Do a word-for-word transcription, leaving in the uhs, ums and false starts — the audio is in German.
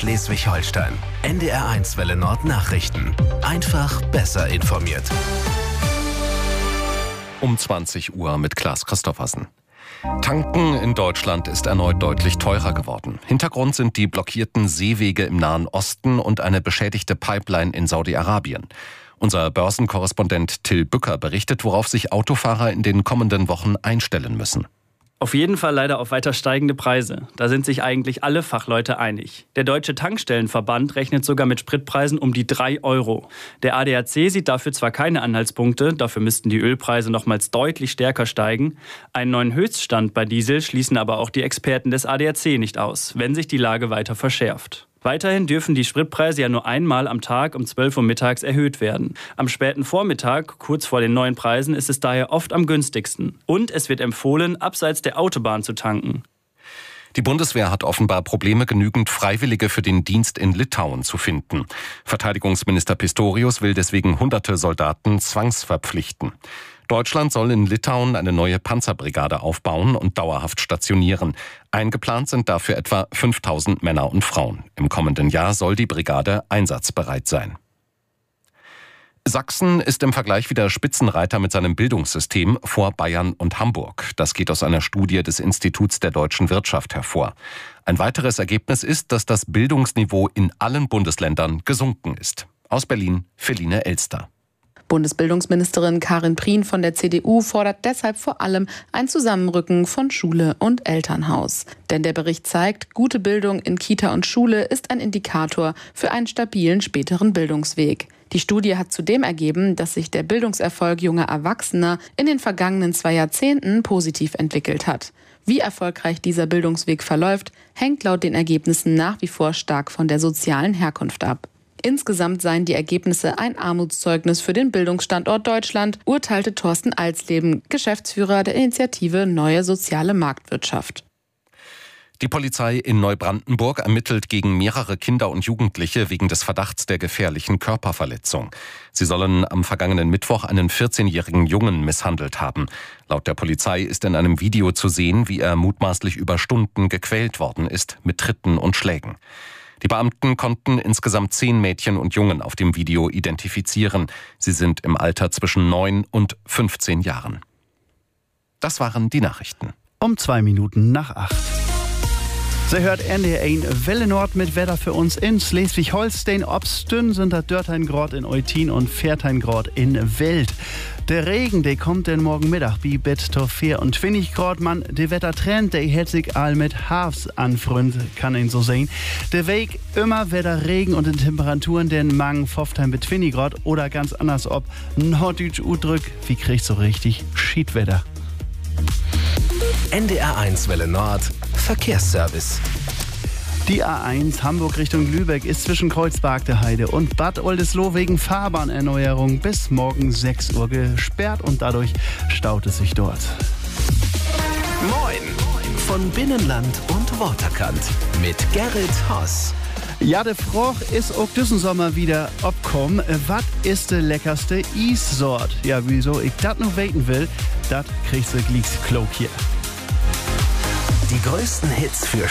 Schleswig-Holstein. N D R eins Welle Nord Nachrichten. Einfach besser informiert. Um zwanzig Uhr mit Klaas Christoffersen. Tanken in Deutschland ist erneut deutlich teurer geworden. Hintergrund sind die blockierten Seewege im Nahen Osten und eine beschädigte Pipeline in Saudi-Arabien. Unser Börsenkorrespondent Till Bücker berichtet, worauf sich Autofahrer in den kommenden Wochen einstellen müssen. Auf jeden Fall leider auf weiter steigende Preise. Da sind sich eigentlich alle Fachleute einig. Der Deutsche Tankstellenverband rechnet sogar mit Spritpreisen um die drei Euro. Der A D A C sieht dafür zwar keine Anhaltspunkte, dafür müssten die Ölpreise nochmals deutlich stärker steigen. Einen neuen Höchststand bei Diesel schließen aber auch die Experten des A D A C nicht aus, wenn sich die Lage weiter verschärft. Weiterhin dürfen die Spritpreise ja nur einmal am Tag um zwölf Uhr mittags erhöht werden. Am späten Vormittag, kurz vor den neuen Preisen, ist es daher oft am günstigsten. Und es wird empfohlen, abseits der Autobahn zu tanken. Die Bundeswehr hat offenbar Probleme, genügend Freiwillige für den Dienst in Litauen zu finden. Verteidigungsminister Pistorius will deswegen hunderte Soldaten zwangsverpflichten. Deutschland soll in Litauen eine neue Panzerbrigade aufbauen und dauerhaft stationieren. Eingeplant sind dafür etwa fünftausend Männer und Frauen. Im kommenden Jahr soll die Brigade einsatzbereit sein. Sachsen ist im Vergleich wieder Spitzenreiter mit seinem Bildungssystem vor Bayern und Hamburg. Das geht aus einer Studie des Instituts der deutschen Wirtschaft hervor. Ein weiteres Ergebnis ist, dass das Bildungsniveau in allen Bundesländern gesunken ist. Aus Berlin, Feline Elster. Bundesbildungsministerin Karin Prien von der C D U fordert deshalb vor allem ein Zusammenrücken von Schule und Elternhaus. Denn der Bericht zeigt, gute Bildung in Kita und Schule ist ein Indikator für einen stabilen späteren Bildungsweg. Die Studie hat zudem ergeben, dass sich der Bildungserfolg junger Erwachsener in den vergangenen zwei Jahrzehnten positiv entwickelt hat. Wie erfolgreich dieser Bildungsweg verläuft, hängt laut den Ergebnissen nach wie vor stark von der sozialen Herkunft ab. Insgesamt seien die Ergebnisse ein Armutszeugnis für den Bildungsstandort Deutschland, urteilte Thorsten Alsleben, Geschäftsführer der Initiative Neue Soziale Marktwirtschaft. Die Polizei in Neubrandenburg ermittelt gegen mehrere Kinder und Jugendliche wegen des Verdachts der gefährlichen Körperverletzung. Sie sollen am vergangenen Mittwoch einen vierzehnjährigen Jungen misshandelt haben. Laut der Polizei ist in einem Video zu sehen, wie er mutmaßlich über Stunden gequält worden ist mit Tritten und Schlägen. Die Beamten konnten insgesamt zehn Mädchen und Jungen auf dem Video identifizieren. Sie sind im Alter zwischen neun und fünfzehn Jahren. Das waren die Nachrichten. Um zwei Minuten nach acht. Sie hört N D R eins Welle Nord mit Wetter für uns in Schleswig-Holstein. Obstün sind das dreißehn Grad in Eutin und vierzehn Grad in Welt. Der Regen, der kommt denn morgen Mittag wie bet to vierundzwanzig Grad. Man, der Wettertrend, der hält sich all mit Hafs anfreund, kann ihn so sehen. Der Weg immer Wetter Regen und in Temperaturen, den Mang fünfzehn bis zwanzig Grad oder ganz anders ob Norddeutsch Udrück, wie kriegt so richtig Schiedwetter. N D R eins Welle Nord Verkehrsservice. Die A eins Hamburg Richtung Lübeck ist zwischen Kreuzberg der Heide und Bad Oldesloe wegen Fahrbahnerneuerung bis morgen sechs Uhr gesperrt und dadurch staut es sich dort. Moin von Binnenland und Waterkant mit Gerrit Hoss. Ja, der Froch ist auch diesen Sommer wieder obkommen. Was ist der leckerste Eissort? Ja, wieso ich das noch weten will, das kriegst du gleich Klok hier. Die größten Hits für